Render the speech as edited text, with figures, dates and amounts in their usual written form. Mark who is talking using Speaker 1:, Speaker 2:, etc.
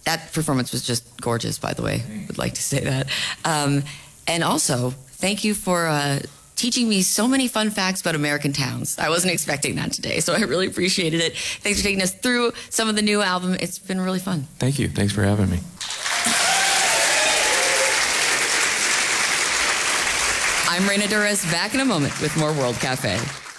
Speaker 1: that performance was just gorgeous, by the way. Would like to say that. And also, thank you for teaching me so many fun facts about American towns. I wasn't expecting that today, so I really appreciated it. Thanks for taking us through some of the new album. It's been really fun.
Speaker 2: Thank you. Thanks for having me.
Speaker 1: I'm Reina Torres, back in a moment with more World Cafe.